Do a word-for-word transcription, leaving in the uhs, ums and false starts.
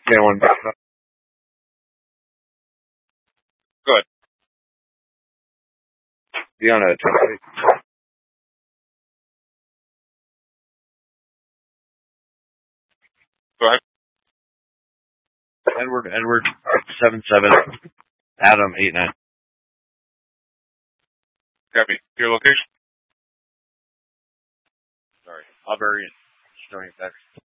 Yeah, one. Good. Be on a template. Go ahead. Edward, Edward, seven seven. Adam, eight nine. Copy. Your location? Sorry. Aubrey, showing text.